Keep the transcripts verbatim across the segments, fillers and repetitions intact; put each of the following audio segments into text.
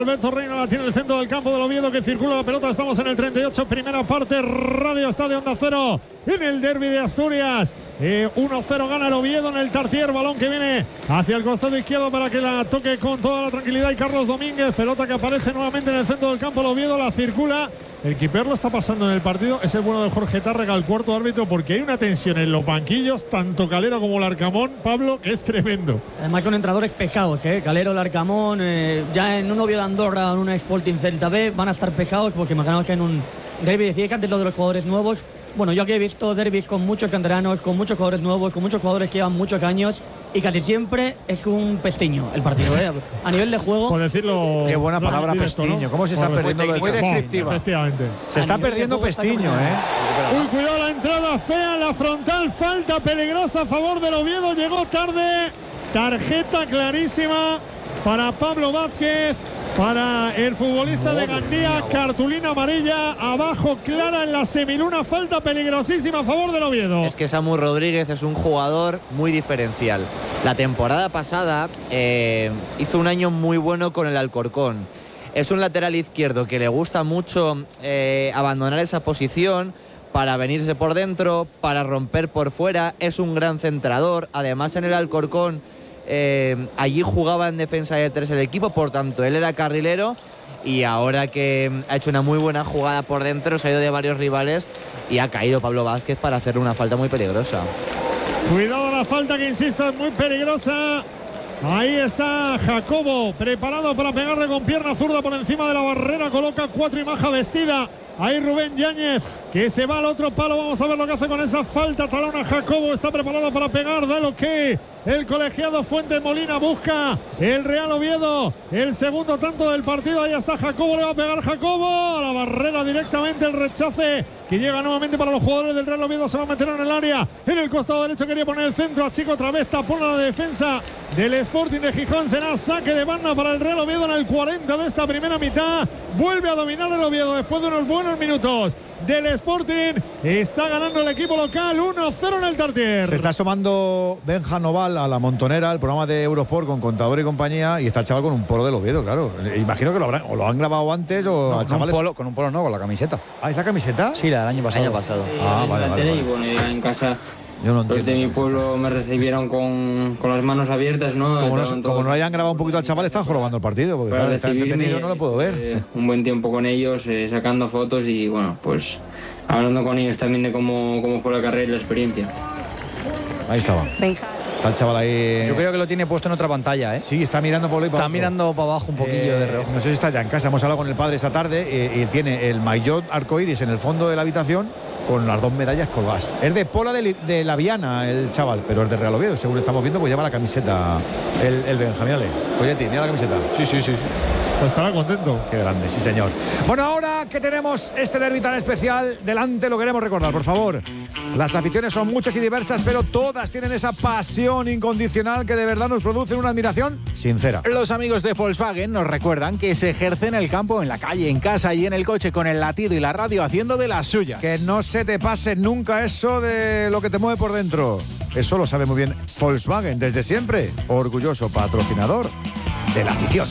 Alberto Reina la tiene en el centro del campo del Oviedo, que circula la pelota. Estamos en el treinta y ocho, primera parte. Radio Estadio Onda Cero en el derbi de Asturias. eh, uno cero gana el Oviedo en el Tartier. Balón que viene hacia el costado izquierdo para que la toque con toda la tranquilidad y Carlos Domínguez. Pelota que aparece nuevamente en el centro del campo el Oviedo, la circula. El keeper lo está pasando en el partido. Es el bueno de Jorge Tárrega, el cuarto árbitro, porque hay una tensión en los banquillos, tanto Calero como Larcamón, Pablo, que es tremendo. Además son entrenadores pesados, ¿eh? Calero, Larcamón, eh, ya en un Oviedo Andorra, en una Sporting Celta B, van a estar pesados, porque imaginaos en un derbi. Decíais antes lo de los jugadores nuevos. Bueno, yo aquí he visto derbis con muchos canteranos, con muchos jugadores nuevos, con muchos jugadores que llevan muchos años, y casi siempre es un pestiño el partido, ¿eh? A nivel de juego. Por decirlo. Qué buena palabra, directo, pestiño. ¿no? ¿Cómo se está Por perdiendo? muy, Muy descriptiva. Efectivamente. Se está perdiendo de pestiño, ¿eh? Uy, cuidado la entrada fea, la frontal, falta peligrosa a favor del Oviedo. Llegó tarde. Tarjeta clarísima para Pablo Vázquez. Para el futbolista de Gandía, cartulina amarilla, abajo clara en la semiluna, falta peligrosísima a favor del Oviedo. Es que Samu Rodríguez es un jugador muy diferencial. La temporada pasada eh, hizo un año muy bueno con el Alcorcón. Es un lateral izquierdo que le gusta mucho eh, abandonar esa posición para venirse por dentro, para romper por fuera. Es un gran centrador. Además, en el Alcorcón Eh, allí jugaba en defensa de tres el equipo, por tanto él era carrilero, y ahora que ha hecho una muy buena jugada por dentro, se ha ido de varios rivales y ha caído Pablo Vázquez para hacerle una falta muy peligrosa. Cuidado la falta, que insisto es muy peligrosa. Ahí está Jacobo, preparado para pegarle con pierna zurda por encima de la barrera, coloca cuatro y maja vestida. Ahí Rubén Yáñez, que se va al otro palo. Vamos a ver lo que hace con esa falta. Talona Jacobo, está preparado para pegar. Da lo que el colegiado Fuentes Molina busca. El Real Oviedo, el segundo tanto del partido. Ahí está Jacobo, le va a pegar Jacobo. A la barrera directamente, el rechace que llega nuevamente para los jugadores del Real Oviedo. Se va a meter en el área. En el costado derecho quería poner el centro. A Chico otra vez, tapón a la defensa del Sporting de Gijón. Será saque de banda para el Real Oviedo en el cuarenta de esta primera mitad. Vuelve a dominar el Oviedo después de unos buenos minutos del Sporting. Está ganando el equipo local uno cero en el Tartier. Se está asomando Benja Noval a la Montonera, el programa de Eurosport con Contador y compañía, y está el chaval con un polo del Oviedo, claro. Imagino que lo habrán, o lo han grabado antes o no, al con chaval. Un polo, con un polo no, con la camiseta. ¿Ah, esa camiseta? Sí, la del año pasado. Año pasado. Sí, ah, vale, vale, vale. Y bueno, ya en casa Yo no los de mi pueblo me recibieron con, con las manos abiertas, ¿no? Como no, Estaban como todos no hayan grabado un poquito al chaval, están jorobando el partido, porque para claro, está recibirme, entretenido, no lo puedo ver. eh, un buen tiempo con ellos, eh, sacando fotos y bueno, pues hablando con ellos también de cómo, cómo fue la carrera y la experiencia. Ahí estaba. Está el chaval ahí. Yo creo que lo tiene puesto en otra pantalla, ¿eh? Sí, está mirando por ahí. Está mirando para abajo un poquillo eh, de reojo. No sé si está ya en casa. Hemos hablado con el padre esta tarde eh, y tiene el maillot arcoíris en el fondo de la habitación con las dos medallas colgadas. Es de Pola de, de la Viana el chaval, pero es de Real Oviedo. Según estamos viendo, pues lleva la camiseta el, el Benjamín. Oye, tiene la camiseta. Sí, sí, sí. Pues estará contento. Qué grande, sí señor. Bueno, ahora que tenemos este derbi tan especial delante, lo queremos recordar, por favor. Las aficiones son muchas y diversas, pero todas tienen esa pasión incondicional que de verdad nos produce una admiración sincera. Los amigos de Volkswagen nos recuerdan que se ejerce en el campo, en la calle, en casa y en el coche con el latido y la radio haciendo de las suyas. Que no se te pase nunca eso de lo que te mueve por dentro. Eso lo sabe muy bien Volkswagen desde siempre. Orgulloso patrocinador de la afición.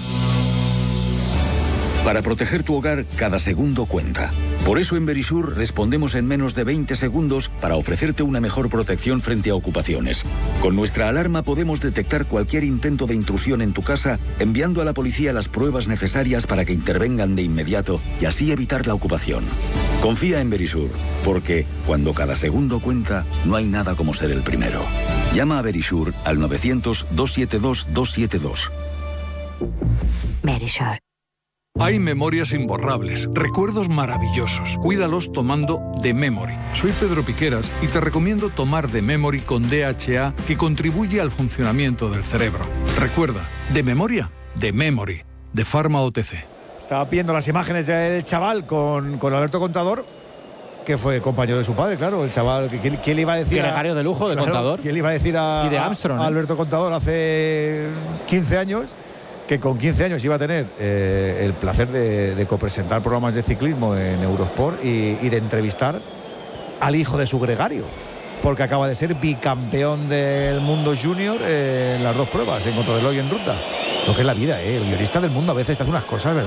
Para proteger tu hogar, cada segundo cuenta. Por eso en Verisur respondemos en menos de veinte segundos para ofrecerte una mejor protección frente a ocupaciones. Con nuestra alarma podemos detectar cualquier intento de intrusión en tu casa, enviando a la policía las pruebas necesarias para que intervengan de inmediato y así evitar la ocupación. Confía en Verisur, porque cuando cada segundo cuenta, no hay nada como ser el primero. Llama a Verisur al novecientos, doscientos setenta y dos, doscientos setenta y dos. Verisur. Hay memorias imborrables, recuerdos maravillosos. Cuídalos tomando The Memory. Soy Pedro Piqueras y te recomiendo tomar The Memory con D H A, que contribuye al funcionamiento del cerebro. Recuerda, de memoria, The Memory, de Pharma O T C. Estaba viendo las imágenes del chaval con, con Alberto Contador, que fue compañero de su padre, claro. El chaval, ¿quién, quién le iba a decir? Gregario de lujo, de claro, Contador. ¿Quién le iba a decir a, y de Armstrong, a, a Alberto ¿eh? Contador hace quince años? Que con quince años iba a tener eh, el placer de, de copresentar programas de ciclismo en Eurosport y, y de entrevistar al hijo de su gregario, porque acaba de ser bicampeón del mundo junior eh, en las dos pruebas, en contrarreloj y en ruta. Lo que es la vida, ¿eh? El guionista del mundo a veces te hace unas cosas, ¿verdad?